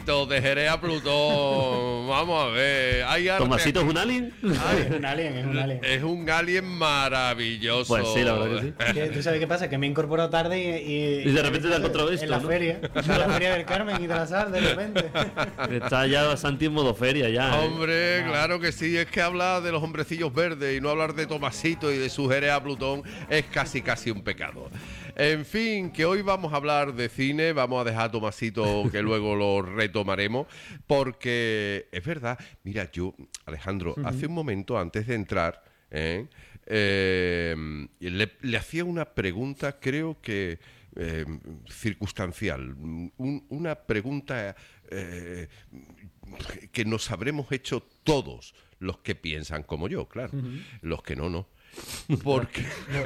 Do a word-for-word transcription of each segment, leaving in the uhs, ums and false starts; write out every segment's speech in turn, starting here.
De Jerez a Plutón. Vamos a ver. Hay arte ¿Tomasito es aquí. un alien? Ay, Es un alien, es un alien. es un alien maravilloso. Pues sí, la verdad que sí. Que ¿Tú sabes qué pasa? Que me he incorporado tarde y... Y, Y de repente te has encontrado esto, En la ¿no? feria. En la feria del Carmen y de la Sal, de repente. Está ya Santi en modo feria ya. ¿eh? Hombre, claro que sí. Es que hablar de los hombrecillos verdes y no hablar de Tomasito y de su Jerez a Plutón es casi casi un pecado. En fin, que hoy vamos a hablar de cine. Vamos a dejar a Tomasito que luego lo retomaremos. Porque es verdad. Mira, yo, Alejandro, uh-huh. hace un momento antes de entrar, ¿eh? Eh, le, le hacía una pregunta, creo que eh, circunstancial. Un, una pregunta eh, que nos habremos hecho todos los que piensan como yo, claro. Uh-huh. Los que no, no. Porque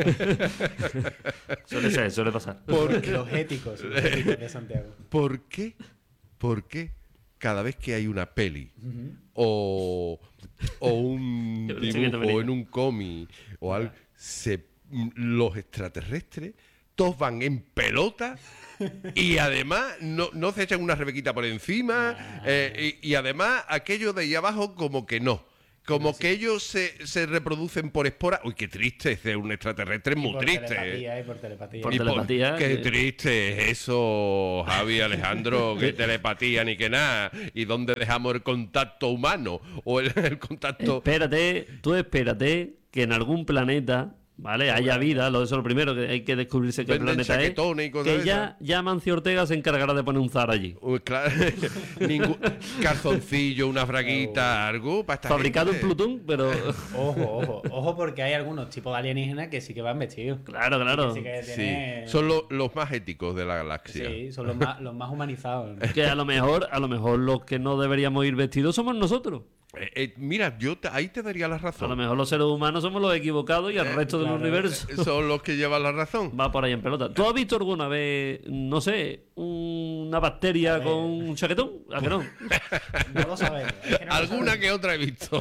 suele ser, suele pasar. Porque los éticos, los éticos de Santiago. ¿Por qué? ¿Por qué cada vez que hay una peli uh-huh. o, o un dibujo o en un cómic o algo, se, los extraterrestres todos van en pelota y además no, no se echan una rebequita por encima eh, y, y además aquello de ahí abajo como que no. Como sí. que ellos se, se reproducen por espora. Uy, qué triste es ser un extraterrestre, es muy por triste. Telepatía, eh, por telepatía. Por y telepatía. Por, qué eh. triste es eso, Javi, Alejandro, qué telepatía ni que nada. ¿Y dónde dejamos el contacto humano? O el, el contacto... Espérate, tú espérate que en algún planeta... Vale, haya vida, lo, eso es lo primero, que hay que descubrirse qué planeta es. Y cosas que ya, ya Mancio Ortega se encargará de poner un zar allí. Uy, claro, ningún calzoncillo, una fraguita, oh. algo para esta fabricado gente. en Plutón, pero... Ojo, ojo, ojo, porque hay algunos tipos de alienígenas que sí que van vestidos. Claro, claro. Sí que tiene... sí. Son lo, los más éticos de la galaxia. Sí, son los más, los más humanizados, ¿no? Que a lo mejor, a lo mejor los que no deberíamos ir vestidos somos nosotros. Eh, eh, mira, yo te, ahí te daría la razón. A lo mejor los seres humanos somos los equivocados y el eh, resto claro, del universo son los que llevan la razón. Va por ahí en pelota. ¿Tú has visto alguna vez, no sé, una bacteria con un chaquetón? ¿A que no? No lo sabemos. Es que no Alguna lo que otra he visto.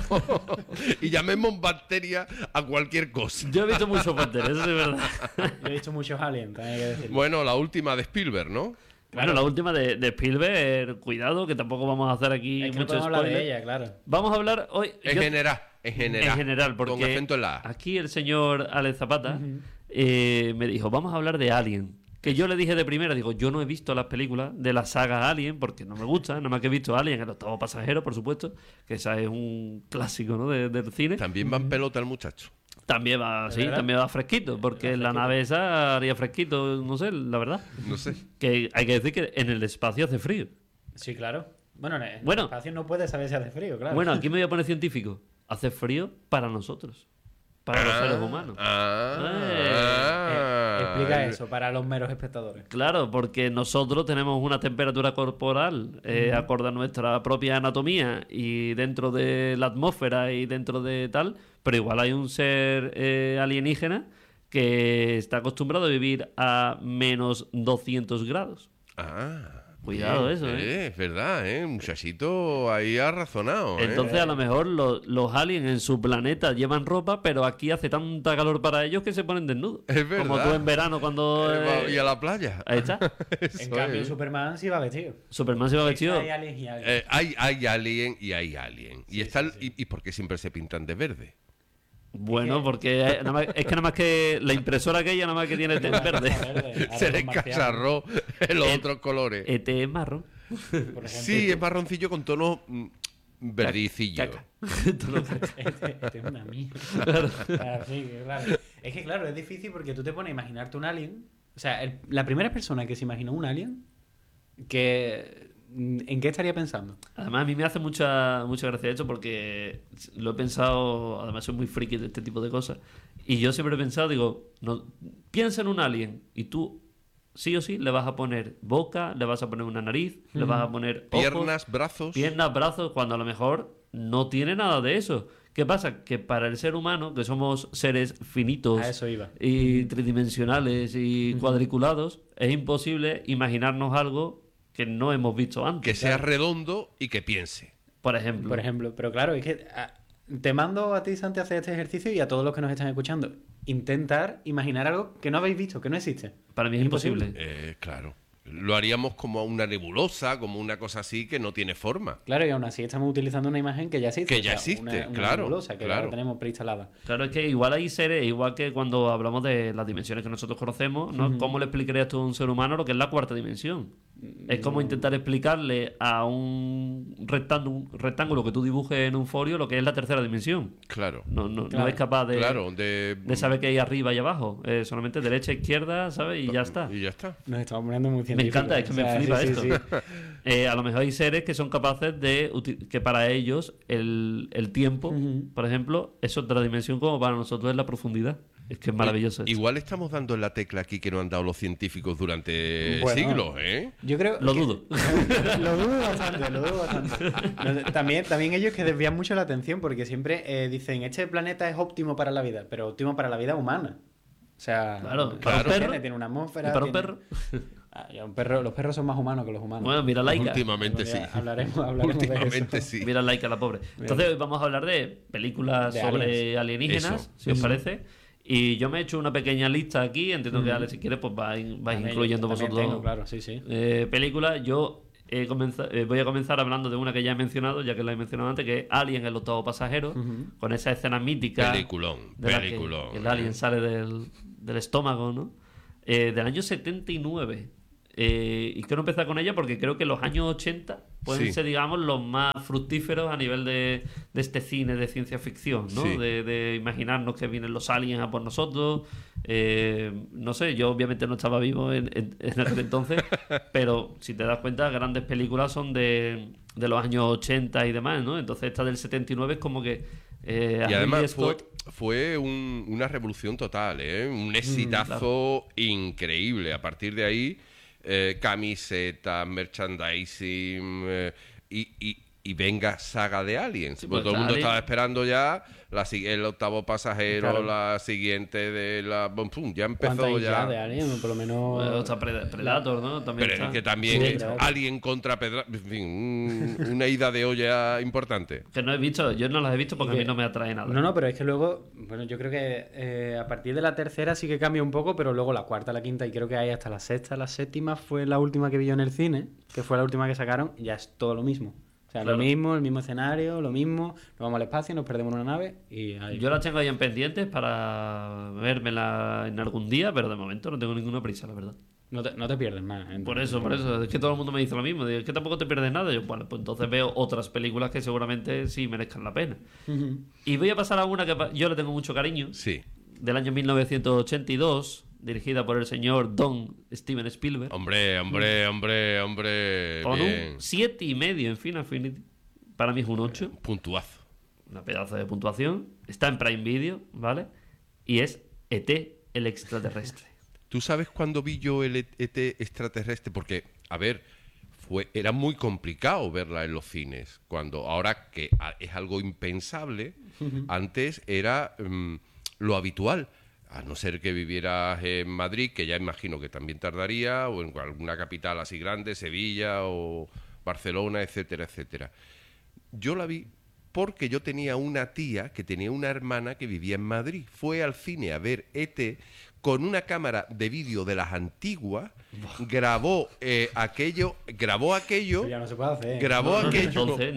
Y llamemos bacteria a cualquier cosa. Yo he visto muchos bacterias, eso es verdad. Yo he visto muchos aliens, también hay que decirlo. Bueno, la última de Spielberg, ¿no? Bueno, la última de, de Spielberg, cuidado, que tampoco vamos a hacer aquí es que mucho no spoiler. hablar de ella, claro. Vamos a hablar hoy... En yo, general, en general. En general, porque con acento en la A. Aquí el señor Alex Zapata Uh-huh. eh, me dijo, vamos a hablar de Alien. Que yo le dije de primera, digo, yo no he visto las películas de la saga Alien, porque no me gusta, nada más que he visto Alien, el octavo pasajero, por supuesto, que esa es un clásico, ¿no? de, del cine. También va en pelota el muchacho. También va, sí, verdad? también va fresquito, porque en la nave esa haría fresquito, no sé, la verdad. No sé. Que hay que decir que en el espacio hace frío. Sí, claro. Bueno, en el Bueno. espacio no puedes saber si hace frío, claro. Bueno, aquí me voy a poner científico. Hace frío para nosotros, para los seres humanos. Ah, Eh, ah, Eh, explica eso para los meros espectadores. Claro, porque nosotros tenemos una temperatura corporal eh, Ujú. acorde a nuestra propia anatomía y dentro de la atmósfera y dentro de tal, pero igual hay un ser eh, alienígena que está acostumbrado a vivir a menos doscientos grados. Ah. Cuidado bien, eso, ¿eh? eh. Es verdad, ¿eh? Muchachito ahí ha razonado, ¿eh? Entonces a lo mejor los, los aliens en su planeta llevan ropa, pero aquí hace tanta calor para ellos que se ponen desnudos. Es verdad. Como tú en verano cuando... Eh, eh, y a la playa. Ahí está. Eso En cambio, es. Superman sí va vestido. Superman se va vestido. Hay aliens y aliens. Eh, hay, hay alien y hay alien. Sí, y, están, sí, sí. Y, y por qué siempre se pintan de verde? Bueno, porque eh, nada más- es que nada más que la impresora aquella nada más que tiene E T en verde. Verde, ahora Se los les marcianos, cacharró en los Eh, otros colores. E T es marrón. por ejemplo. Sí, es marroncillo con tono mm, verdicillo. Caca. Este, este es una mierda. Claro, sí, claro. Es que claro, es difícil porque tú te pones a imaginarte un alien. O sea, el- la primera persona que se imaginó un alien, que ¿en qué estaría pensando? Además, a mí me hace mucha, mucha gracia esto porque lo he pensado, además soy muy friki de este tipo de cosas, y yo siempre he pensado, digo, no, piensa en un alien y tú sí o sí le vas a poner boca, le vas a poner una nariz, le vas a poner ojos, Piernas, brazos. piernas, brazos, cuando a lo mejor no tiene nada de eso. ¿Qué pasa? Que para el ser humano, que somos seres finitos A eso iba. y tridimensionales y cuadriculados, es imposible imaginarnos algo que no hemos visto antes. Que sea redondo y que piense. Por ejemplo. Por ejemplo, pero claro, es que a- te mando a ti, Santi, a hacer este ejercicio y a todos los que nos están escuchando. Intentar imaginar algo que no habéis visto, que no existe. Para mí es imposible. Eh, claro. Lo haríamos como una nebulosa, como una cosa así que no tiene forma. Claro, y aún así estamos utilizando una imagen que ya existe. Que ya o sea, existe, una, una claro, nebulosa que claro. ya la tenemos preinstalada. Claro, es que igual hay seres, igual que cuando hablamos de las dimensiones que nosotros conocemos, ¿no? Ujú. ¿Cómo le explicarías tú a un ser humano lo que es la cuarta dimensión? Es como intentar explicarle a un rectángulo, un rectángulo que tú dibujes en un folio lo que es la tercera dimensión. Claro. No, no, Claro. no es capaz de, Claro, de, de saber qué hay arriba y abajo. Eh, solamente derecha, izquierda, ¿sabes? Y ya está. Y ya está. Nos estamos poniendo muy Me científicos. encanta, es que O me sea, flipa sí, sí, esto. sí. Eh, a lo mejor hay seres que son capaces de uti- que para ellos el, el tiempo, Ujú. por ejemplo, es otra dimensión como para nosotros es la profundidad. Es que es maravilloso. esto. Igual estamos dando en la tecla aquí que nos han dado los científicos durante Bueno. siglos, ¿eh? Yo creo Lo que- dudo. lo dudo bastante, lo dudo bastante. No sé, También, también ellos que desvían mucho la atención porque siempre eh, dicen, este planeta es óptimo para la vida, pero óptimo para la vida humana. O sea, Claro, eh, para un tiene, perro. tiene una ¿Y atmósfera. para un tiene- perro? Ah, ya, un perro, los perros son más humanos que los humanos. Bueno, mira Laika. Últimamente Ya sí. Hablaremos, hablaremos de Últimamente eso. sí. Mira Laika, la pobre. Entonces hoy vamos a hablar de películas De sobre aliens. alienígenas, Eso, si os eso. parece. Y yo me he hecho una pequeña lista aquí. Entiendo que Ujú. Ale, si quieres, pues vais, vais También- incluyendo también vosotros tengo, claro, sí, sí. eh, películas. Yo he comenza- eh, voy a comenzar hablando de una que ya he mencionado, ya que la he mencionado antes, que es Alien, el octavo pasajero, Ujú. con esa escena mítica Peliculón, de la que peliculón. el alien sale del, del estómago, ¿no? Eh, del año setenta y nueve. Eh, y quiero empezar con ella porque creo que los años ochenta pueden Sí. ser, digamos, los más fructíferos a nivel de, de este cine de ciencia ficción, ¿no? Sí. De, de imaginarnos que vienen los aliens a por nosotros. Eh, no sé, yo obviamente no estaba vivo en, en, en aquel entonces, pero si te das cuenta, grandes películas son de, de los años ochenta y demás, ¿no? Entonces esta del setenta y nueve es como que... eh, a Y Ridley además fue, Scott- fue un- una revolución total, ¿eh? Un exitazo increíble. A partir de ahí, eh, camisetas, merchandising eh, y, y- y venga saga de Aliens. Sí, Porque pues todo el mundo Alien- estaba esperando ya la, si- el octavo pasajero, Claro. la siguiente de la... Pum, pum, ya empezó ¿Cuántas ya... ya de Alien? Por lo menos... Bueno, está Pred- Predator, ¿no? También Pero está. es que también Sí, es claro. Alien contra Pedra... En fin, un- una ida de olla importante. Que no he visto, yo no las he visto porque a Y mí que- no me atrae nada. No, no, pero es que luego, bueno, yo creo que eh, a partir de la tercera sí que cambia un poco, pero luego la cuarta, la quinta y creo que hay hasta la sexta, la séptima fue la última que vi yo en el cine, que fue la última que sacaron, y ya es todo lo mismo. O sea, Claro. lo mismo, el mismo escenario, lo mismo, nos vamos al espacio, nos perdemos en una nave y ahí. Yo las tengo ahí en pendientes para vérmela en algún día, pero de momento no tengo ninguna prisa, la verdad. No te, no te pierdes más. entonces. Por eso, por eso. Es que todo el mundo me dice lo mismo. Digo, es que tampoco te pierdes nada. Yo, bueno, pues entonces veo otras películas que seguramente sí merezcan la pena. Ujú. Y voy a pasar a una que pa- yo le tengo mucho cariño, Sí. del año mil novecientos ochenta y dos, dirigida por el señor Don Steven Spielberg, Hombre, hombre, hombre, hombre. con Bien. un siete y medio en Final Affinity. Para mí es un ocho. Puntuazo. Una pedazo de puntuación. Está en Prime Video, ¿vale? Y es E T el extraterrestre. ¿Tú sabes cuándo vi yo el E T extraterrestre? Porque, a ver, fue, era muy complicado verla en los cines. Cuando ahora que a- es algo impensable, antes era mm, lo habitual. A no ser que vivieras en Madrid, que ya imagino que también tardaría, o en alguna capital así grande, Sevilla o Barcelona, etcétera, etcétera. Yo la vi porque yo tenía una tía que tenía una hermana que vivía en Madrid. Fue al cine a ver E T con una cámara de vídeo de las antiguas, grabó eh, aquello, grabó aquello, Eso ya no se puede hacer. grabó No, no, ni aquello, entonces, ni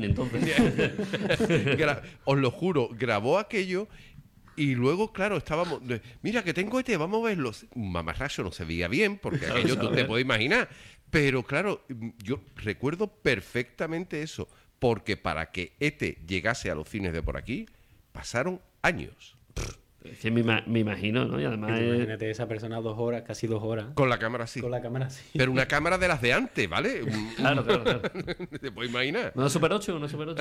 entonces. gra- os lo juro, grabó aquello y luego, claro, estábamos, de, mira que tengo E T, vamos a verlo. Un mamarracho no se veía bien, porque Claro, aquello tú claro. te puedes imaginar. Pero claro, yo recuerdo perfectamente eso, porque para que E T llegase a los cines de por aquí, pasaron años. Es que me, ima- me imagino, ¿no? Y además es- Imagínate esa persona dos horas, casi dos horas, Con la cámara así. con la cámara así. Pero una cámara de las de antes, ¿vale? Un- Claro, claro, claro. ¿Te puedes imaginar? Una Super ocho, una Super ocho.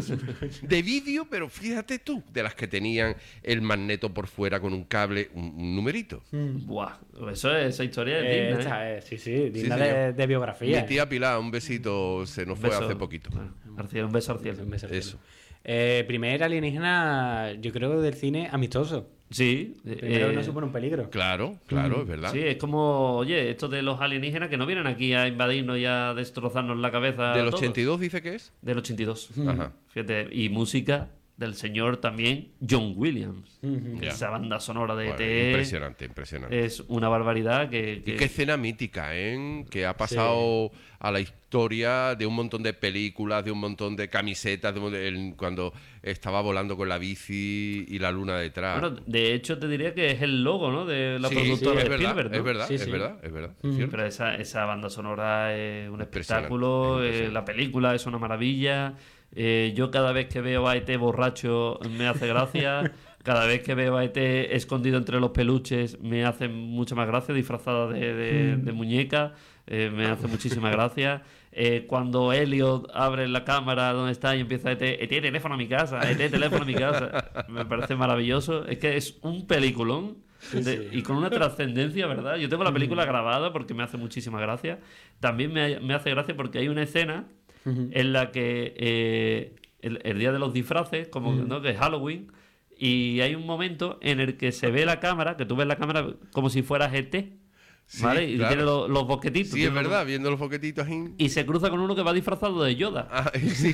De vídeo, pero fíjate tú, de las que tenían el magneto por fuera con un cable, un, un numerito. Buah, eso es, esa historia es Eh, digna, ¿eh? esta es- sí, sí, digna Sí, de, señor. de biografía. Mi tía Pilar, un besito, se nos fue Beso. hace poquito. Bueno, al cielo, un beso al cielo. Un beso al cielo. Eso. Eh, primer alienígena, yo creo, del cine amistoso. Sí. Primero eh, no supone un peligro. Claro, claro, es verdad. Sí, es como, oye, esto de los alienígenas que no vienen aquí a invadirnos y a destrozarnos la cabeza. a ¿Del todos. ochenta y dos dice que es? Del ochenta y dos. Ajá. Fíjate, y música del señor también John Williams. Ujú. Ya. Esa banda sonora de Bueno, E T impresionante, impresionante. es una barbaridad que... que- Y qué escena mítica, ¿eh? Que ha pasado a la historia de un montón de películas, de un montón de camisetas, de un- el- cuando estaba volando con la bici y la luna detrás. Bueno, de hecho te diría que es el logo, ¿no? De la Sí, productora sí, de es verdad, Spielberg, ¿no? es verdad, Sí, es sí. verdad, es verdad, Ujú. cierto. Pero esa, esa banda sonora es un Impresionante, espectáculo, es eh, impresionante. la película es una maravilla. Eh, yo cada vez que veo a E T borracho me hace gracia. Cada vez que veo a E T escondido entre los peluches me hace mucha más gracia, disfrazada de, de- de muñeca. eh, me hace muchísima gracia. Eh, cuando Elliot abre la cámara donde está y empieza E T, E T, teléfono a mi casa, E T, teléfono a mi casa. Me parece maravilloso. Es que es un peliculón. de- y con una trascendencia, ¿verdad? Yo tengo la película grabada porque me hace muchísima gracia. También me, me hace gracia porque hay una escena en la que eh, el, el día de los disfraces, como ¿no? que es Halloween, y hay un momento en el que se ve la cámara, que tú ves la cámara como si fueras E T, Sí, ¿vale? Y claro. tiene los, los boquetitos. Sí, es tiene los- verdad, viendo los foquetitos ahí. Y se cruza con uno que va disfrazado de Yoda. Ah, y, sí.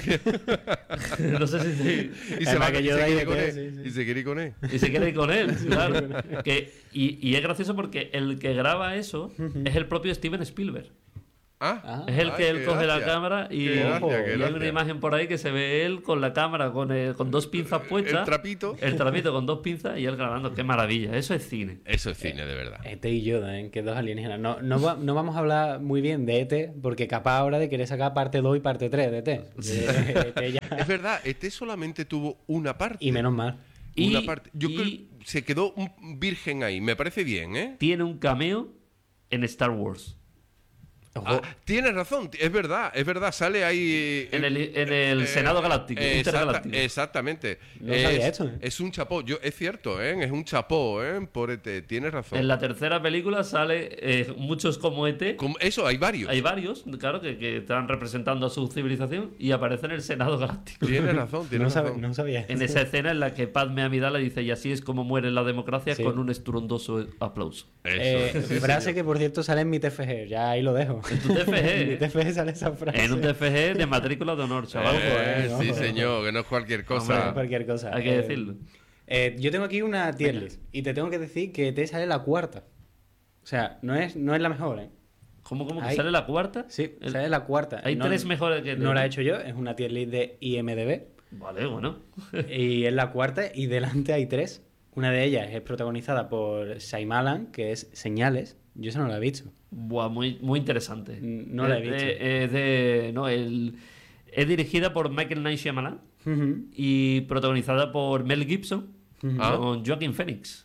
No sé si... si- y se Además va que y yo se de ahí quiere de con qué, él. sí, sí. Y se quiere ir con él. Y se quiere ir con él, claro. Que, y, y es gracioso porque el que graba eso es el propio Steven Spielberg. Ah, Ah. Es el ay, que él qué coge la gracia. cámara y, Qué gracia, y qué hay gracia. una imagen por ahí que se ve él con la cámara, con, el- con dos pinzas puestas. El trapito. El trapito con dos pinzas y él grabando. Qué maravilla. Eso es cine. Eso es cine, de verdad. E T y Yoda, ¿eh? Que dos alienígenas. No, no, va- no vamos a hablar muy bien de E T, porque capaz ahora de querer sacar parte dos y parte tres de E T. De E T ya- Es verdad, este solamente tuvo una parte. Y menos mal. Una Y- parte. Yo y- creo que se quedó un virgen ahí. Me parece bien, ¿eh? Tiene un cameo en Star Wars. Ojo. Ah, tienes razón, es verdad, es verdad, sale ahí... En el, en el Senado Galáctico. eh, exacta- Intergaláctico. exactamente. No es, sabía esto, ¿eh? es un chapó, yo, es cierto, ¿eh? Es un chapó, ¿eh? Por E T, tienes razón. En la tercera película sale eh, muchos como E T. Como- eso, hay varios. Hay varios, claro, que, que están representando a su civilización y aparece en el Senado Galáctico. Tienes razón, No, tienes sabe- razón. no sabía. En esa escena en la que Padme Amidala dice, y así es como muere la democracia, Sí. con un estruendoso aplauso. Eso, Eh, sí, frase señor. que por cierto sale en mi T F G, ya ahí lo dejo. En tu T F G, En mi ¿eh? T F G sale esa frase. En un T F G de matrícula de honor, chaval. Eh, ojo, eh, sí, ojo. señor, que no es cualquier No cosa. es cualquier cosa. Hay que Eh, decirlo. eh, yo tengo aquí una tier list y te tengo que decir que E T sale la cuarta. O sea, no es, no es la mejor, ¿eh? ¿Cómo, cómo? ¿Que Hay- sale la cuarta? Sí, El- sale la cuarta. Hay No- tres mejores que... No la he hecho yo, es una tier list de I M D B Vale, bueno. y es la cuarta y delante hay tres. Una de ellas es protagonizada por Shyamalan, que es Señales. Yo esa no la he visto. Buah, muy, muy interesante. No la he Es visto. de- es de... No, el... Es dirigida por Michael Night Shyamalan Ujú, y protagonizada por Mel Gibson ujú. Ah. con Joaquin Phoenix.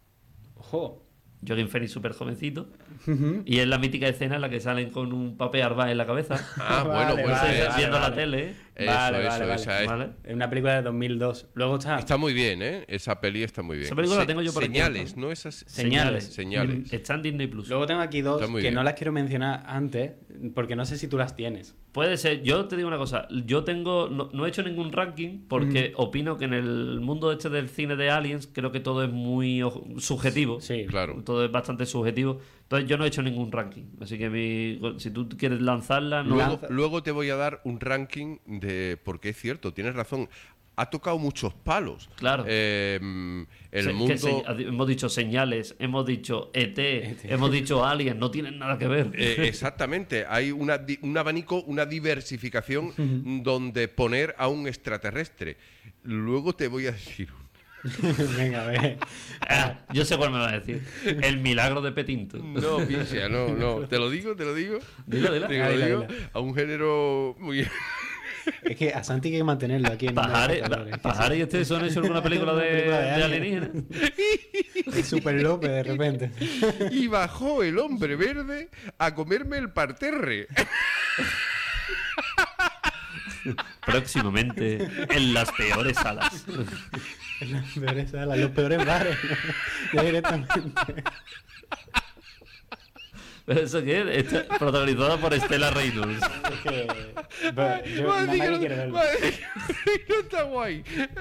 Ojo. Joaquin Phoenix súper jovencito. Ujú. Y es la mítica escena en la que salen con un papel arbá en la cabeza. Ah, bueno, Vale, bueno. vale, eh, vale, viendo la vale. tele. ¿eh? Eso, Vale, eso, vale, vale. esa es. ¿Vale? Es una película de dos mil dos. Luego está... Está muy bien, ¿eh? Esa peli está muy bien. Esa película la tengo yo por aquí. Señales, ¿no? Esas... Señales. Señales. Está en Disney Plus. Luego tengo aquí dos Está muy que bien. no las quiero mencionar antes, porque no sé si tú las tienes. Puede ser. Yo te digo una cosa. Yo tengo. No, no he hecho ningún ranking porque opino que en el mundo este del cine de Aliens creo que todo es muy ojo- subjetivo. Sí. Claro. Todo es bastante subjetivo. Entonces yo no he hecho ningún ranking. Así que mi- si tú quieres lanzarla, no. Luego, Lanza- luego te voy a dar un ranking de... Porque es cierto, tienes razón. Ha tocado muchos palos. Claro. Eh, mm, el Se- que mundo... se- hemos dicho señales, hemos dicho E T, E T. hemos dicho Alien, no tienen nada que ver. Eh, exactamente, hay una, di- un abanico, una diversificación donde poner a un extraterrestre. Luego te voy a decir... Venga, a ver. Ah, yo sé cuál me va a decir. El milagro de Petinto. No, Picha, no, no. Te lo digo, te lo digo. Dilo, dilo. Te lo Dila, digo. dila. A un género muy... Es que a Santi hay que mantenerlo aquí en Pajares Pajares Pajares y este son hechos en una película Una de, película de de Alien. alienígenas. Es Super López de repente. Y bajó el hombre verde a comerme el parterre. Próximamente en las peores salas. En las peores salas, los peores bares. Ya directamente. ¿Pero eso qué es? Está protagonizada por Stella Reynolds. Es que. Pero yo Madre nada que más no- que quiero verlo. madre que no está guay.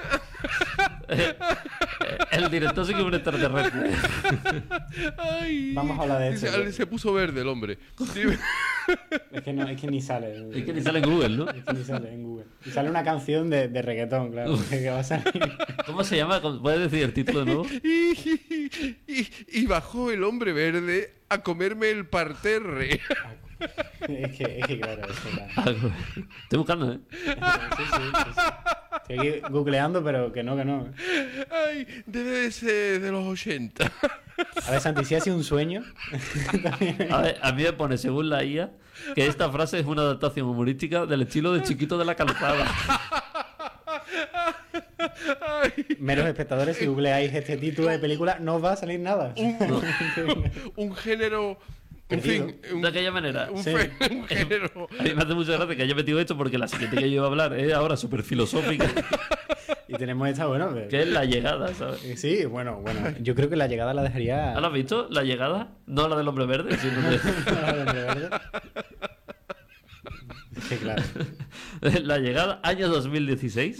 El director sí que es un extraterrestre. Ay. Vamos a hablar de se, esto. se puso verde el hombre. Sí. Es que, no, es que ni sale. Es que ni sale en Google, ¿no? Es que ni sale en Google. Y sale una canción de, de reggaetón, claro. Que va a salir. ¿Cómo se llama? ¿Puedes decir el título de nuevo? Y, y- y bajó el hombre verde a comerme el parterre. Es que, es que claro, es que claro. Algo. Estoy buscando, ¿eh? Sí, sí, sí, sí. Estoy aquí googleando, pero que no, que no. Ay, debe de ser de los ochenta. A ver, Santi, si ha sido un sueño. A ver, a mí me pone, según la I A, que esta frase es una adaptación humorística del estilo de Chiquito de la Calzada. Meros espectadores, si googleáis este título de película, no os va a salir nada. Un género. En Perdido. fin, un, De aquella manera. un Sí. fe- un género. A mí me hace mucha gracia que haya metido esto porque la siguiente que yo iba a hablar es ahora súper filosófica, Y tenemos esta, bueno. que- que es la llegada, ¿sabes? Eh, Sí, bueno, bueno. Yo creo que la llegada la dejaría. ¿Ah, ¿lo has visto? La llegada, no la del hombre verde, sino de... Sí, claro. la llegada, año dos mil dieciséis.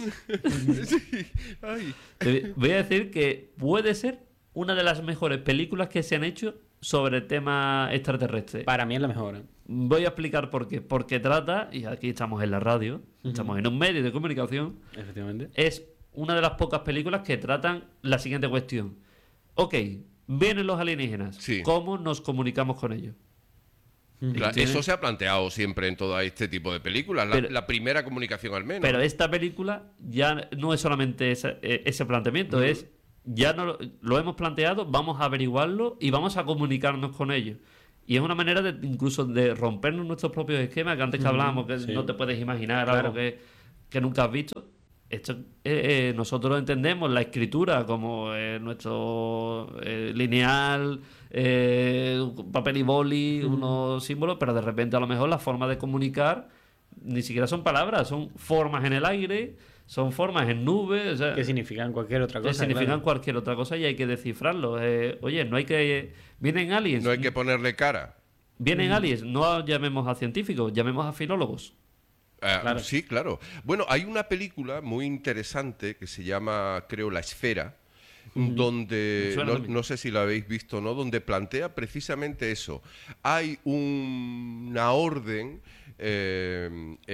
Sí. Ay. Te voy a decir que puede ser una de las mejores películas que se han hecho sobre tema extraterrestre. Para mí es la mejor. ¿eh? Voy a explicar por qué. Porque trata, y aquí estamos en la radio, estamos en un medio de comunicación, Efectivamente. es una de las pocas películas que tratan la siguiente cuestión. Ok, vienen los alienígenas. Sí. ¿Cómo nos comunicamos con ellos? Claro, Tiene- eso se ha planteado siempre en todo este tipo de películas. La, Pero- la primera comunicación al menos. Pero esta película ya no es solamente ese, eh, ese planteamiento, es ya no lo, lo hemos planteado, vamos a averiguarlo y vamos a comunicarnos con ellos. Y es una manera de incluso de rompernos nuestros propios esquemas, que antes que hablábamos, que sí. no te puedes imaginar Claro. algo que, que nunca has visto. Esto, eh, eh, nosotros entendemos la escritura como eh, nuestro eh, lineal, eh, papel y boli, unos símbolos, pero de repente a lo mejor la forma de comunicar ni siquiera son palabras, son formas en el aire, son formas en nubes, o sea, Que significan cualquier otra que cosa. significan claro. cualquier otra cosa y hay que descifrarlo. Eh, oye, no hay que... Vienen aliens. No hay que ponerle cara. Vienen aliens, no llamemos a científicos, llamemos a filólogos. Ah, Claro. Sí, claro. Bueno, hay una película muy interesante que se llama, creo, La Esfera, Me donde, suena no, también. no sé si la habéis visto o no, donde plantea precisamente eso. Hay un- una orden eh,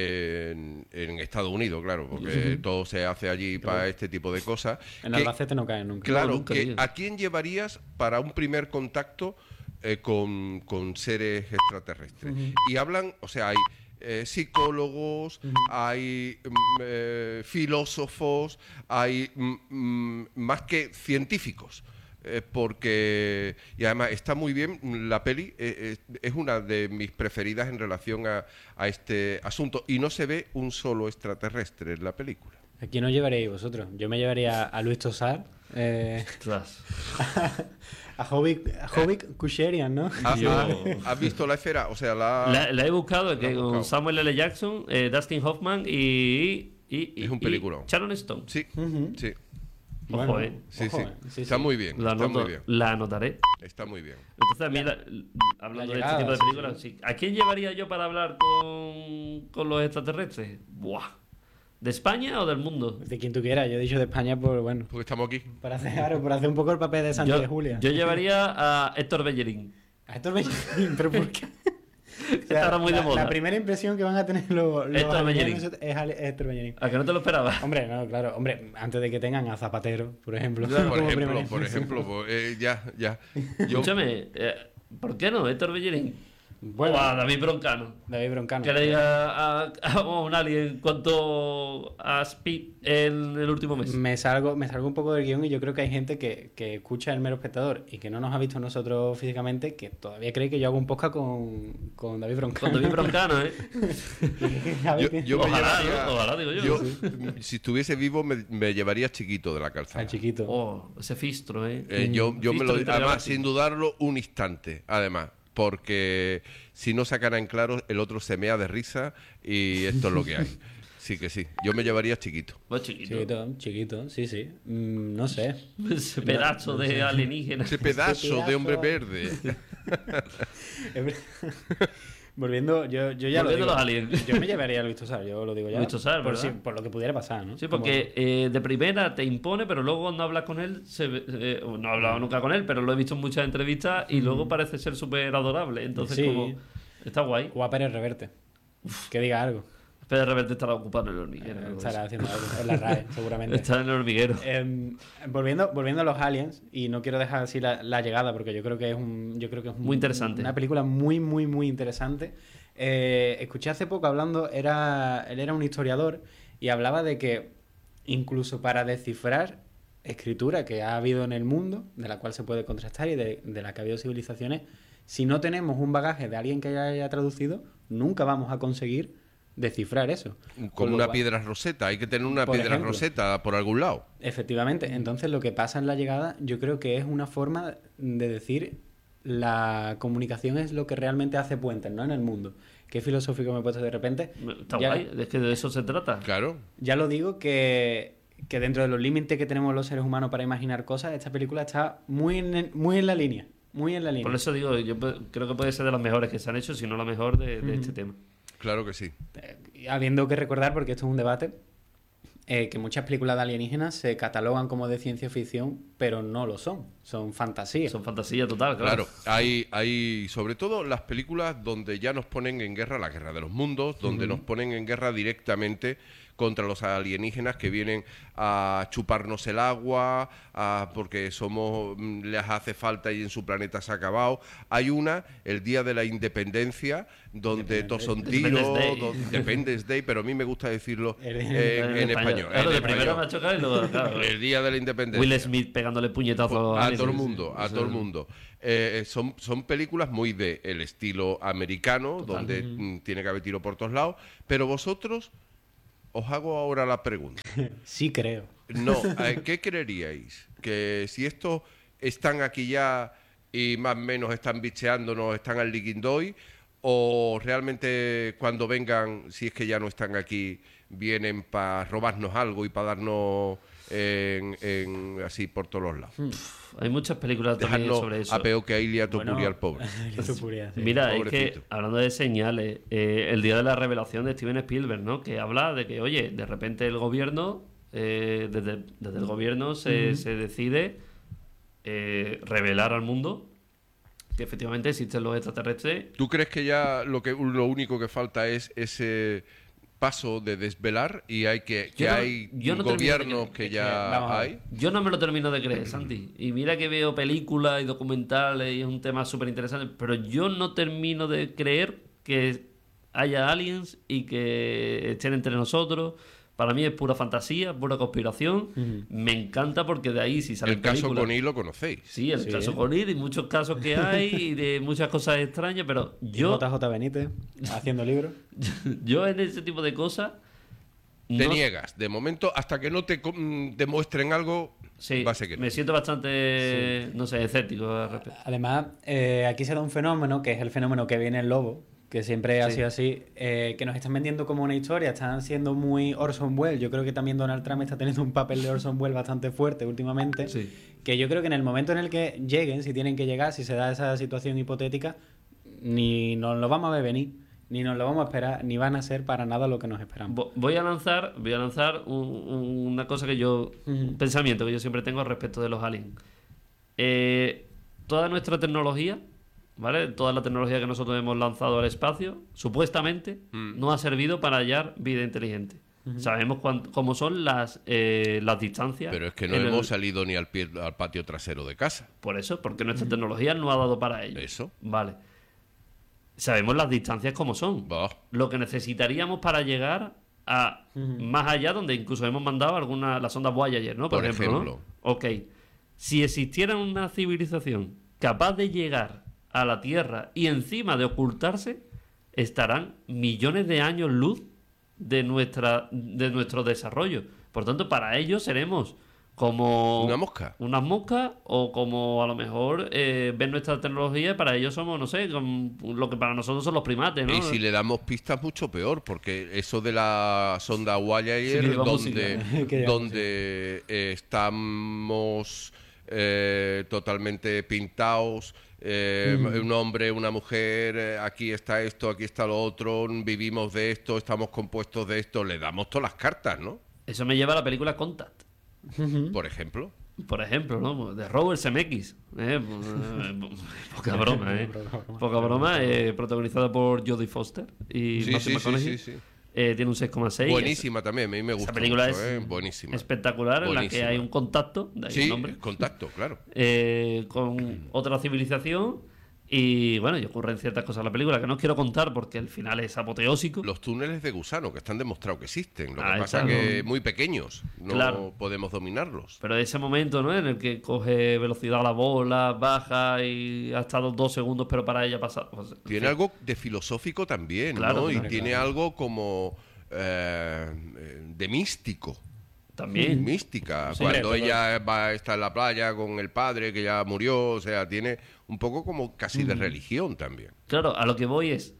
en, en Estados Unidos, claro, porque todo se hace allí para este tipo de cosas. En que- Albacete no cae nunca. Claro, nunca que digas. ¿a quién llevarías para un primer contacto eh, con, con seres extraterrestres? Y hablan, o sea, hay eh, psicólogos, hay mm, eh, filósofos, hay mm, mm, más que científicos. eh, porque, y además está muy bien, la peli eh, eh, es una de mis preferidas en relación a, a este asunto, y no se ve un solo extraterrestre en la película. ¿A quién os llevaríais vosotros? Yo me llevaría a Luis Tosar, eh, Ostras. a Jovic, a Jovic Kusherian, ¿no? ¿Has, Yo- has- has visto la esfera? O sea, la... La, la he buscado que has con buscado. Samuel L. Jackson, eh, Dustin Hoffman y, y, y- Es un y peliculón. Sharon Stone. Sí, Ujú. sí, Ojo, eh. sí, ojo, sí. eh. Sí, Está sí. muy bien, La, está anoto- muy bien. la anotaré. Está muy bien. Entonces, a mí, la- hablando La de este llegada, tipo de sí, películas, sí. ¿A quién llevaría yo para hablar con, con los extraterrestres? Buah. ¿De España o del mundo? De quien tú quieras. Yo he dicho de España por, bueno, Porque estamos aquí. para hacer, claro, por hacer un poco el papel de Santi Yo, de Julia. yo llevaría a Héctor Bellerín. A Héctor Bellerín, pero ¿por qué? O Está ahora muy la, de moda. la primera impresión que van a tener los, los Héctor alienígenas Bellerín. es Ale- Héctor Bellerín. ¿A que no te lo esperabas? Hombre, no, claro, hombre, antes de que tengan a Zapatero, por ejemplo. Por como ejemplo, primera por impresión. ejemplo, pues, eh, ya, ya. Yo, Escúchame, eh, ¿por qué no? Héctor Bellerín. Bueno, o a David Broncano. David Broncano. Que le diga a, a un alien cuánto has speed en el último mes. Me salgo, me salgo un poco del guión y yo creo que hay gente que, que escucha el mero espectador y que no nos ha visto nosotros físicamente, que todavía cree que yo hago un podcast con, con David Broncano. Con David Broncano, ¿eh? A ver yo, qué- yo me Ojalá, llevaría- ¿no? Ojalá, digo yo. yo, Si estuviese vivo, me, me llevaría chiquito de la calzada. Al chiquito. Oh, ese fistro, ¿eh? Eh, yo yo me Fistro lo, además, intergaláctico. sin dudarlo, un instante, además. Porque si no sacan en claro, el otro se mea de risa y esto es lo que hay. Sí que sí. Yo me llevaría chiquito. Pues chiquito. Chiquito, chiquito, sí, sí. Mm, no sé. Ese pedazo de alienígena. Ese pedazo de hombre verde. Volviendo, yo, yo ya Volviendo lo a digo. los aliens. Yo me llevaría a Luis Tosar, yo lo digo ya. Luis Tosar, por, ¿verdad? si- por lo que pudiera pasar, ¿no? Sí, porque eh, de primera te impone, pero luego cuando hablas con él, se ve- eh, no he hablado nunca con él, pero lo he visto en muchas entrevistas y luego parece ser súper adorable. Entonces, Sí. como. Está guay. O a Pérez Reverte. Que diga algo. Pero de repente estará ocupado en el hormiguero. algo de Estará eso. haciendo algo. En la R A E, seguramente. Está en el hormiguero. Eh, volviendo, volviendo a los aliens, y no quiero dejar así la, la llegada, porque yo creo que es un, yo creo que es un- Muy interesante. una película muy, muy, muy interesante. Eh, escuché hace poco hablando, era, él era un historiador y hablaba de que incluso para descifrar escritura que ha habido en el mundo, de la cual se puede contrastar y de, de la que ha habido civilizaciones, si no tenemos un bagaje de alguien que haya traducido, nunca vamos a conseguir descifrar eso. Con Como lo una cual- piedra roseta, hay que tener una Por piedra ejemplo. roseta por algún lado. Efectivamente. Entonces lo que pasa en la llegada yo creo que es una forma de decir la comunicación es lo que realmente hace puentes, ¿no? En el mundo. Qué filosófico me he puesto de repente. Está Ya- guay. Es que de eso se trata. Claro. Ya lo digo que, que dentro de los límites que tenemos los seres humanos para imaginar cosas, esta película está muy en, muy en la línea. Muy en la línea. Por eso digo, yo pe- creo que puede ser de las mejores que se han hecho, si no la mejor de, de Ujú. este tema. Claro que sí. Eh, habiendo que recordar, porque esto es un debate, eh, que muchas películas de alienígenas se catalogan como de ciencia ficción, pero no lo son. Son fantasías. Son fantasía total, claro. Claro, hay, hay sobre todo las películas donde ya nos ponen en guerra, la guerra de los mundos, donde nos ponen en guerra directamente contra los alienígenas que vienen a chuparnos el agua, a- porque somos mm, les hace falta y en su planeta se ha acabado. Hay una, el Día de la Independencia, donde todos son tiros, Independence Day. donde- Independence Day, pero a mí me gusta decirlo En- en, en español. Claro, en de primero español. me ha chocado y luego, claro. El Día de la Independencia. Will Smith pegándole puñetazos A aliens, todo el sí, mundo, sí. a Eso todo el es- mundo. Eh, son, son películas muy de el estilo americano, donde mm, tiene que haber tiro por todos lados. Pero vosotros, os hago ahora la pregunta. Sí creo. No, eh, ¿qué creeríais? Que si estos están aquí ya y más o menos están bicheándonos, están al liquindoy, o realmente cuando vengan, si es que ya no están aquí, vienen para robarnos algo y para darnos en, en- así por todos los lados. Hay muchas películas también Dejarnos sobre eso. a peor que a Ilia Topuria Bueno, al pobre. La tupuria, sí. Mira, es Pobrecito. que hablando de señales, eh, el día de la revelación de Steven Spielberg, ¿no? Que habla de que, oye, de repente el gobierno, eh, desde, desde el gobierno se, se decide eh, revelar al mundo que efectivamente existen los extraterrestres. ¿Tú crees que ya lo que lo único que falta es ese paso de desvelar y hay que, que Yo no- hay yo no termino de gobiernos creer que que- ya vamos a ver. hay? Yo no me lo termino de creer, Santi. Y mira que veo películas y documentales y es un tema súper interesante, pero yo no termino de creer que haya aliens y que estén entre nosotros. Para mí es pura fantasía, pura conspiración. Me encanta porque de ahí si salen El caso películas... Connie lo conocéis. Sí, el Sí. caso Conil y muchos casos que hay y de muchas cosas extrañas, pero yo, J J Benítez haciendo libros. yo en ese tipo de cosas... Te no- niegas. De momento, hasta que no te co- mm, demuestren algo, Sí, va a ser que no. me siento bastante, no sé, escéptico al respecto. Además, eh, aquí se da un fenómeno, que es el fenómeno que viene el lobo, que siempre ha Sí. sido así, eh, que nos están vendiendo como una historia, están siendo muy Orson Welles. Yo creo que también Donald Trump está teniendo un papel de Orson Welles bastante fuerte últimamente. Sí. Que yo creo que en el momento en el que lleguen, si tienen que llegar, si se da esa situación hipotética, ni nos lo vamos a ver venir, ni nos lo vamos a esperar, ni van a ser para nada lo que nos esperamos. Vo- Voy a lanzar, voy a lanzar un- un- una cosa que yo, un Ujú. pensamiento que yo siempre tengo respecto de los aliens. Eh, toda nuestra tecnología, ¿vale? Toda la tecnología que nosotros hemos lanzado al espacio, supuestamente, Mm. no ha servido para hallar vida inteligente. Sabemos cuán- cómo son las, eh, las distancias. Pero es que no en el- hemos salido ni al, pie, al patio trasero de casa. Por eso, porque nuestra tecnología no ha dado para ello. Eso. Vale. Sabemos las distancias como son. Bah. Lo que necesitaríamos para llegar a más allá, donde incluso hemos mandado alguna la sonda Voyager, ¿no? Por, Por ejemplo, ejemplo. ¿no? Ok. Si existiera una civilización capaz de llegar a la Tierra y encima de ocultarse, estarán millones de años luz de nuestra de nuestro desarrollo. Por tanto, para ellos seremos como Una mosca. unas moscas o como a lo mejor eh, ven nuestra tecnología y para ellos somos, no sé, con lo que para nosotros son los primates, ¿no? Y si le damos pistas, mucho peor, porque eso de la sonda Voyager, Sí, lleva donde, música. Que lleva donde eh, estamos eh, totalmente pintados, eh, un hombre, una mujer, eh, aquí está esto, aquí está lo otro, vivimos de esto, estamos compuestos de esto, le damos todas las cartas, ¿no? Eso me lleva a la película Contact. Por ejemplo. Por ejemplo, ¿no? De Robert Zemeckis. ¿eh? Poca broma, ¿eh? Poca broma. Eh, protagonizada por Jodie Foster y Sí, Matthew sí, sí, McConaughey. sí, sí. Eh, tiene un seis coma seis. Buenísima también, a mí me gusta. Esa película mucho, es ¿eh? Buenísima. espectacular, en la que Buenísima. hay un contacto, de ahí el Sí, nombre, contacto, claro. eh, con otra civilización. Y bueno, y ocurren ciertas cosas en la película que no quiero contar porque el final es apoteósico. Los túneles de gusano, que están demostrados que existen. Lo que Ah, pasa es está, que ¿no? muy pequeños, no Claro. podemos dominarlos. Pero ese momento, ¿no? En el que coge velocidad a la bola, baja y ha estado dos segundos, pero para ella pasa. Pues, en Tiene fin. algo de filosófico también, Claro, ¿no? Y claro, tiene claro. algo como eh, eh, de místico. También. Mística. Sí, Cuando todo- ella va a estar en la playa con el padre que ya murió, o sea, tiene un poco como casi de religión también. Claro, a lo que voy es.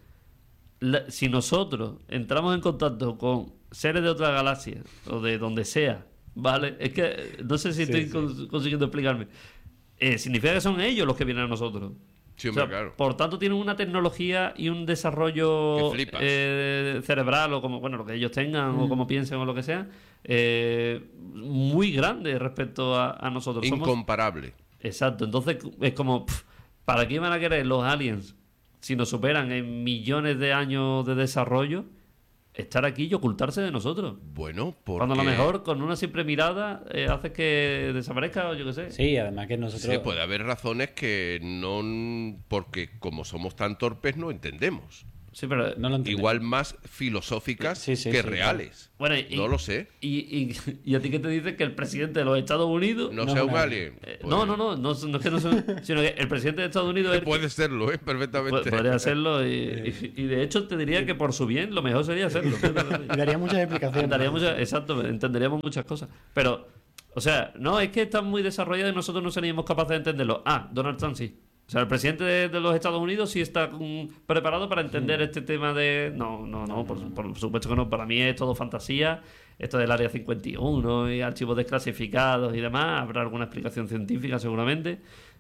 la- si nosotros entramos en contacto con seres de otra galaxia o de donde sea, ¿vale? Es que eh, no sé si Sí, estoy sí. cons- consiguiendo explicarme. Eh, significa que son ellos los que vienen a nosotros. Sí, O hombre, sea, claro. Por tanto, tienen una tecnología y un desarrollo Que flipas. eh, cerebral o como bueno lo que ellos tengan o como piensen o lo que sea, eh, muy grande respecto a, a nosotros. Somos- Incomparable. Exacto. Entonces es como, pf, ¿para qué van a querer los aliens si nos superan en millones de años de desarrollo estar aquí y ocultarse de nosotros? Bueno, porque... Cuando a lo mejor con una simple mirada eh, hace que desaparezca o yo qué sé. Sí, además que nosotros... Sí, puede haber razones que no... Porque como somos tan torpes no entendemos. Sí, pero No lo entendemos. Igual más filosóficas Sí, sí, que sí, reales. bueno, y, No lo sé. Y, y, y a ti qué te dice que el presidente de los Estados Unidos... No, No sea es un un alien. eh, Pues, no, no, no, no, no es que no son- sino que el presidente de Estados Unidos es el que- Puede serlo, ¿eh? Perfectamente. po- podría hacerlo y, y- y de hecho te diría que por su bien lo mejor sería hacerlo. Y daría muchas explicaciones. Daría muchas- exacto, entenderíamos muchas cosas. Pero, o sea, no, es que están muy desarrollados y nosotros no seríamos capaces de entenderlo. Ah, Donald Trump sí. O sea, el presidente de, de los Estados Unidos sí está mm, preparado para entender este tema de... No, no, no, por, su- por supuesto que no. Para mí es todo fantasía. Esto del Área cincuenta y uno y archivos desclasificados y demás. Habrá alguna explicación científica seguramente.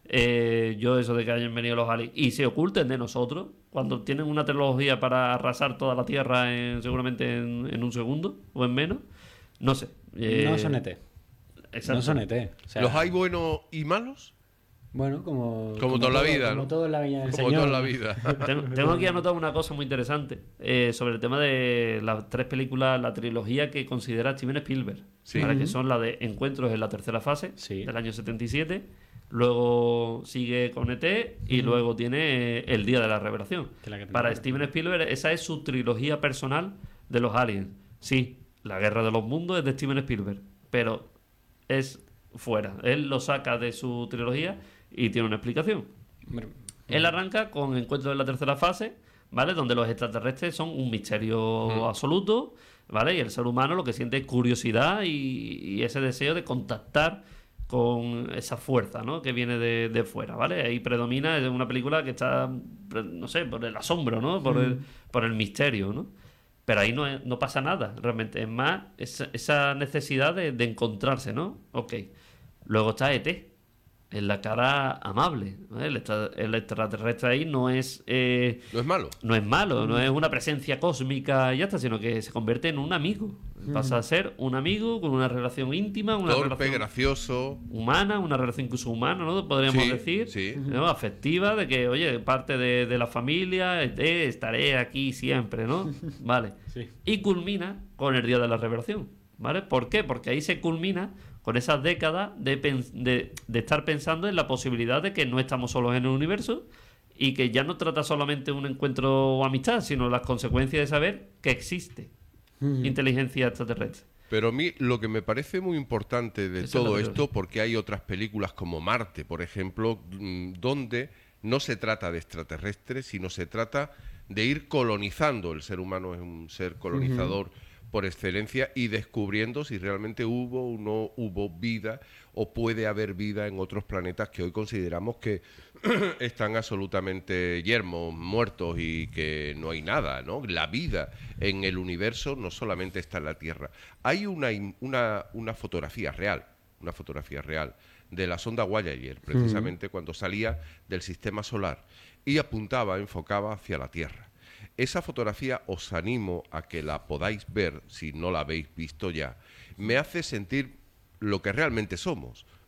Eh, yo eso de que hayan venido los aliens y se oculten de nosotros cuando tienen una tecnología para arrasar toda la Tierra en- seguramente en, en un segundo o en menos. No sé. Eh, No son E T. exacto. No son E T. O sea, ¿Los hay buenos y malos? Bueno, como... Como toda la todo- vida, Como ¿no? todo en la vida del Como Señor. toda la vida. Tengo, tengo aquí anotado una cosa muy interesante eh, sobre el tema de las tres películas, la trilogía que considera Steven Spielberg, Sí. ¿vale? que Ujú. son la de Encuentros en la tercera fase Sí. del año setenta y siete, luego sigue con E T y luego tiene eh, El Día de la Revelación. Que la que Para tengo. Steven Spielberg esa es su trilogía personal de los aliens. Sí, La Guerra de los Mundos es de Steven Spielberg, pero es fuera. Él lo saca de su trilogía y tiene una explicación. Hombre, Él arranca con Encuentros en la tercera fase, ¿vale? Donde los extraterrestres son un misterio absoluto, ¿vale? Y el ser humano lo que siente es curiosidad y, y ese deseo de contactar con esa fuerza, ¿no? Que viene de, de fuera, ¿vale? Ahí predomina, es una película que está, no sé, por el asombro, ¿no? Por, el, por el misterio, ¿no? Pero ahí no, es- no pasa nada, realmente. Es más esa, esa necesidad de, de encontrarse, ¿no? Ok. Luego está E T, en la cara amable, ¿vale? El, extra- el extraterrestre ahí no es eh, No es malo. no es malo, no es una presencia cósmica y ya está, sino que se convierte en un amigo. Pasa a ser un amigo con una relación íntima, una Torpe, relación gracioso. humana, una relación incluso humana, ¿no? Podríamos Sí, decir, sí. ¿no? Afectiva, de que, oye, parte de, de la familia, eh, estaré aquí siempre, ¿no? Vale. Sí. Y culmina con el Día de la Revelación, ¿vale? ¿Por qué? Porque ahí se culmina con esas décadas de, pens- de, de estar pensando en la posibilidad de que no estamos solos en el universo y que ya no trata solamente un encuentro o amistad, sino las consecuencias de saber que existe inteligencia extraterrestre. Pero a mí lo que me parece muy importante de Esa es todo la esto, teoría. porque hay otras películas como Marte, por ejemplo, mm, donde no se trata de extraterrestres, sino se trata de ir colonizando. El ser humano es un ser colonizador por excelencia y descubriendo si realmente hubo o no hubo vida o puede haber vida en otros planetas que hoy consideramos que están absolutamente yermos, muertos y que no hay nada, ¿no? La vida en el universo no solamente está en la Tierra. Hay una, im- una, una fotografía real, una fotografía real de la sonda Voyager, precisamente cuando salía del sistema solar y apuntaba, enfocaba hacia la Tierra. Esa fotografía os animo a que la podáis ver, si no la habéis visto ya. Me hace sentir lo que realmente somos.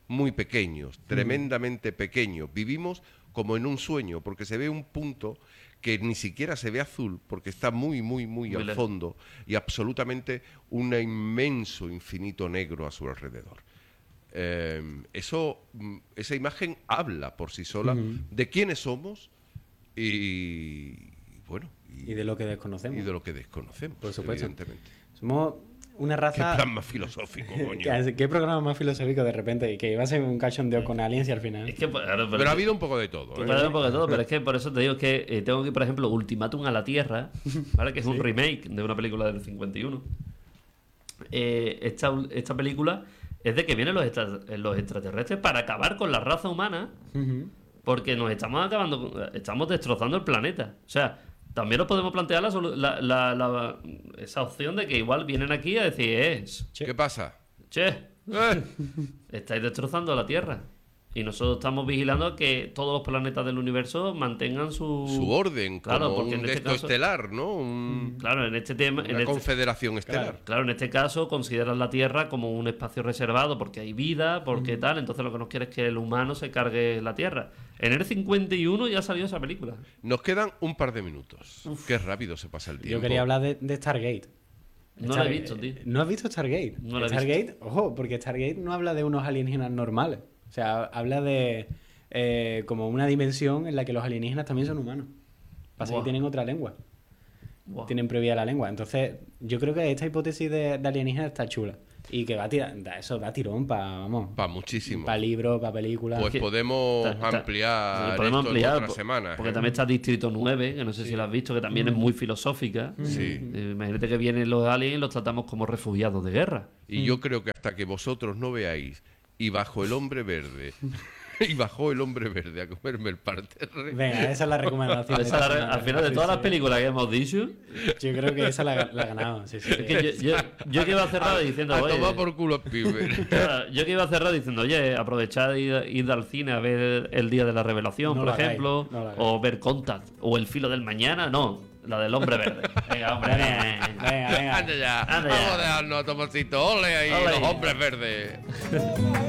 muy pequeños, tremendamente pequeños. Vivimos como en un sueño, porque se ve un punto que ni siquiera se ve azul, porque está muy, muy, muy, muy al lejos. Fondo, y absolutamente un inmenso infinito negro a su alrededor. Eh, eso, esa imagen habla por sí sola uh-huh. de quiénes somos y, bueno... Y, y de lo que desconocemos. Y de lo que desconocemos, por supuesto. Evidentemente. Somos una raza... Qué plan más filosófico, coño. ¿Qué, qué programa más filosófico de repente? Y que iba a ser un cachondeo con aliens y al final... Es que, pero, pero, pero ha habido un poco de todo. ¿eh? Ha habido un poco de todo, pero es que por eso te digo que eh, tengo que, por ejemplo, Ultimátum a la Tierra, ¿vale? Que es ¿sí? un remake de una película del cincuenta y uno. Eh, esta, esta película es de que vienen los, extra, los extraterrestres para acabar con la raza humana, uh-huh. porque nos estamos acabando, estamos destrozando el planeta. O sea... También nos podemos plantear la, la, la, la, esa opción de que igual vienen aquí a decir, eh, ¿qué pasa? Che, eh. estáis destrozando la Tierra. Y nosotros estamos vigilando que todos los planetas del universo mantengan su... Su orden, claro, como porque un en este esto caso, estelar, ¿no? Un, claro, en este tema... Una en este, confederación estelar. Claro, claro, en este caso consideran la Tierra como un espacio reservado porque hay vida, porque mm. tal, entonces lo que nos quiere es que el humano se cargue la Tierra. En el cincuenta y uno ya salió esa película. Nos quedan un par de minutos. Uf. Qué rápido se pasa el tiempo. Yo quería hablar de, de Stargate. No Star... la he visto, tío. ¿No has visto Stargate? No la he Stargate, visto. Ojo, porque Stargate no habla de unos alienígenas normales. O sea, habla de eh, como una dimensión en la que los alienígenas también son humanos. Pasa wow. que tienen otra lengua. Wow. Tienen prohibida la lengua. Entonces, yo creo que esta hipótesis de, de alienígenas está chula. Y que va a tirar, eso da tirón para, vamos. Para muchísimo. Para libros, para películas. Pues podemos está, está, ampliar sí, podemos esto ampliar, en otra por, semana. Porque ¿eh? también está Distrito nueve, que no sé sí. si lo has visto, que también mm. es muy filosófica. Sí. Eh, imagínate que vienen los aliens y los tratamos como refugiados de guerra. Y mm. yo creo que hasta que vosotros no veáis y bajo el hombre verde... Y bajó el hombre verde a comerme el parterre. Venga, esa es la recomendación. Esa la re... Al final de todas sí, las películas que hemos dicho, yo creo que esa la, la ganamos. Sí, sí. Es que yo, yo, yo que iba a cerrar diciendo, a oye, tomar por culo pibe. Claro, yo que iba a cerrar diciendo, oye, aprovechad y ir, ir al cine a ver El Día de la Revelación, no por ejemplo, no o ver Contact, o El Filo del Mañana, no, la del hombre verde. Venga, hombre, venga, venga, venga. Anda ya, Anda vamos ya. a dejarnos a Tomasito, ole ahí, ole. Los hombres verdes.